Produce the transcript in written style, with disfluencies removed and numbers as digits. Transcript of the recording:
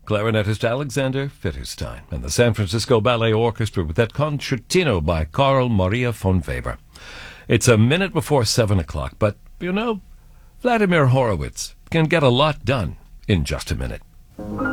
clarinetist Alexander Fitterstein, and the San Francisco Ballet Orchestra with that concertino by Carl Maria von Weber. It's a minute before 7 o'clock, but, Vladimir Horowitz can get a lot done in just a minute.